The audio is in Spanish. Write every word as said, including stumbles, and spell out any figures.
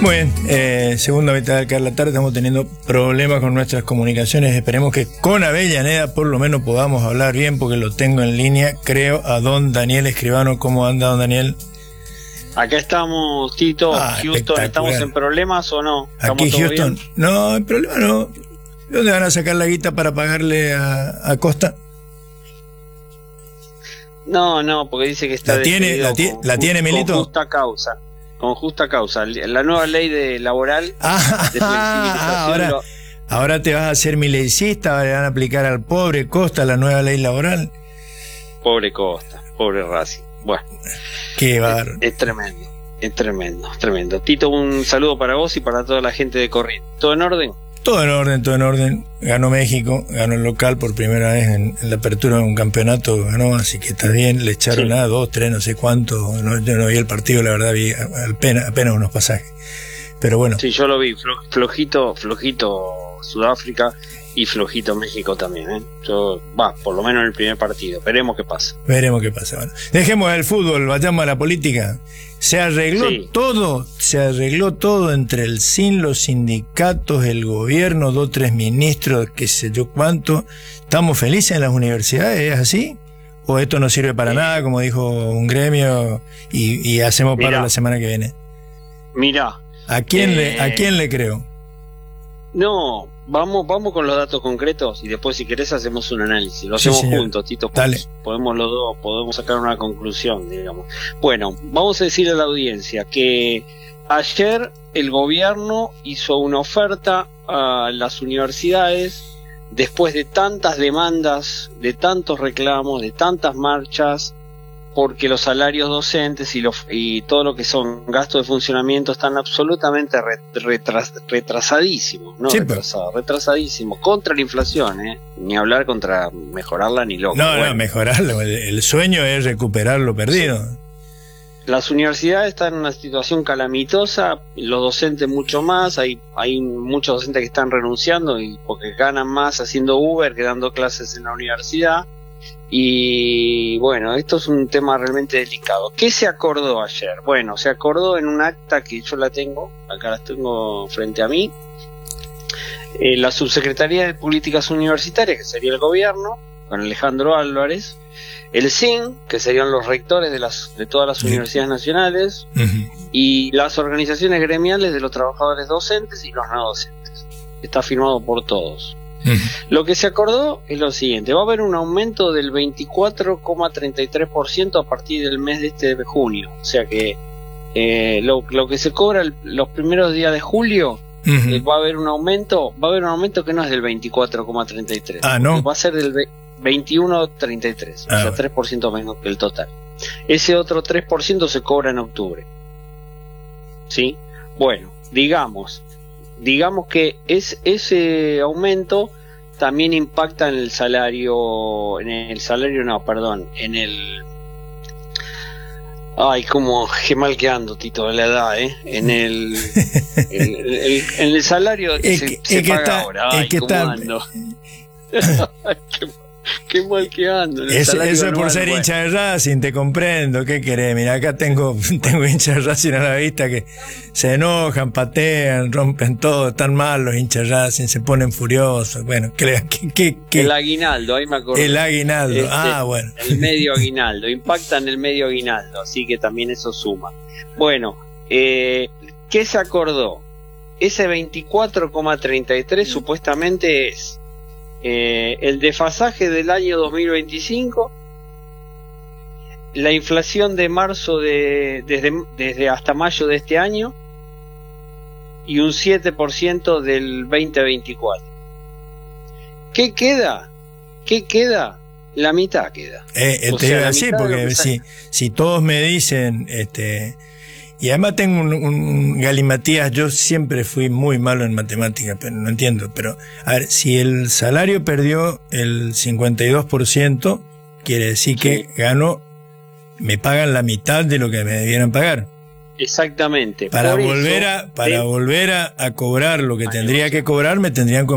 Muy bien, eh, segunda mitad de la tarde estamos teniendo problemas con nuestras comunicaciones. Esperemos que con Avellaneda por lo menos podamos hablar bien, porque lo tengo en línea, creo, a don Daniel Escribano. ¿Cómo anda, don Daniel? Acá estamos, Tito. Ah, Houston, ¿estamos en problemas o no? Aquí Houston, bien? No, en problema no. ¿De dónde van a sacar la guita para pagarle a, a Costa? No, no, porque dice que está ¿La tiene, la, con, la tiene Milito? Con justa causa. Con justa causa. La nueva ley de laboral ah, de flexibilización. Ah, ahora, lo... ahora te vas a hacer mileicista, le van a aplicar al pobre Costa la nueva ley laboral. Pobre Costa, pobre Racing. Bueno, qué bar. Es, es tremendo, es tremendo, es tremendo. Tito, un saludo para vos y para toda la gente de Corrientes. ¿Todo en orden? Todo en orden, todo en orden. Ganó México, ganó el local por primera vez en, en la apertura de un campeonato, ganó, así que está bien. Le echaron sí. a dos, tres, no sé cuánto. No, yo no vi el partido, la verdad, vi apenas, apenas unos pasajes. Pero bueno. Sí, yo lo vi, flojito, flojito Sudáfrica y flojito México también, ¿eh? Yo, va, por lo menos en el primer partido. Veremos qué pasa. Veremos qué pasa. Bueno, dejemos el fútbol, vayamos a la política. Se arregló sí. todo, se arregló todo entre el S I N, los sindicatos, el gobierno, dos, tres ministros, qué sé yo cuánto. ¿Estamos felices en las universidades? ¿Es así? ¿O esto no sirve para sí. nada, como dijo un gremio, y, y hacemos paro la semana que viene? Mirá. ¿A quién, eh... le, ¿A quién le creo? No, vamos vamos con los datos concretos y después si querés hacemos un análisis. Lo hacemos sí, juntos, Tito. Dale. Podemos los dos, podemos sacar una conclusión, digamos. Bueno, vamos a decir a la audiencia que ayer el gobierno hizo una oferta a las universidades después de tantas demandas, de tantos reclamos, de tantas marchas, porque los salarios docentes y, los, y todo lo que son gastos de funcionamiento están absolutamente retras, retrasadísimos, ¿no? Sí, Retrasado, retrasadísimos, contra la inflación, ¿eh? Ni hablar contra mejorarla ni loco. No, bueno, no, mejorarlo. El, el sueño es recuperar lo perdido. Sí. Las universidades están en una situación calamitosa, los docentes mucho más, hay, hay muchos docentes que están renunciando y porque ganan más haciendo Uber que dando clases en la universidad. Y bueno, esto es un tema realmente delicado. ¿Qué se acordó ayer? Bueno, se acordó en un acta que yo la tengo, acá la tengo frente a mí, eh, la Subsecretaría de Políticas Universitarias, que sería el gobierno, con Alejandro Álvarez, el S I N, que serían los rectores de, las, de todas las sí. universidades nacionales, uh-huh. y las organizaciones gremiales de los trabajadores docentes y los no docentes. Está firmado por todos. Lo que se acordó es lo siguiente: va a haber un aumento del veinticuatro coma treinta y tres por ciento a partir del mes de este de junio. O sea que eh, lo, lo que se cobra el, los primeros días de julio, uh-huh. eh, va a haber un aumento, va a haber un aumento que no es del veinticuatro coma treinta y tres, ah, ¿no? va a ser del veintiuno coma treinta y tres, ah, o sea, tres por ciento menos que el total. Ese otro tres por ciento se cobra en octubre. ¿Sí? Bueno, digamos digamos que es ese aumento también impacta en el salario, en el salario no, perdón, en el ay, como qué mal que ando, Tito, de la edad, eh, en el, el, el, el en el salario que es se, que, se es paga que está, ahora, ay, es que cómo está, ando. qué, qué mal que ando. Eso, eso es por ser bueno. hincha de Racing, te comprendo. ¿Qué querés? Mira, acá tengo, tengo hinchas de Racing a la vista que se enojan, patean, rompen todo, están mal los hinchas de Racing, se ponen furiosos. Bueno, ¿qué, qué, qué? El aguinaldo, ahí me acuerdo. El aguinaldo, este, ah, bueno. El medio aguinaldo, impacta en el medio aguinaldo, así que también eso suma. Bueno, eh, ¿qué se acordó? Ese veinticuatro coma treinta y tres supuestamente es Eh, el desfasaje del año dos mil veinticinco, la inflación de marzo de desde, desde hasta mayo de este año y un siete por ciento del veinte veinticuatro. ¿Qué queda? ¿Qué queda? La mitad queda. Eh, te iba a decir, porque si, si todos me dicen, este, y además tengo un, un galimatías, yo siempre fui muy malo en matemáticas, pero no entiendo, pero a ver, si el salario perdió el cincuenta y dos por ciento, quiere decir que sí. gano, me pagan la mitad de lo que me debieran pagar. Exactamente. Para Por volver eso, a, para de... volver a, a cobrar lo que tendría que cobrar, me tendrían que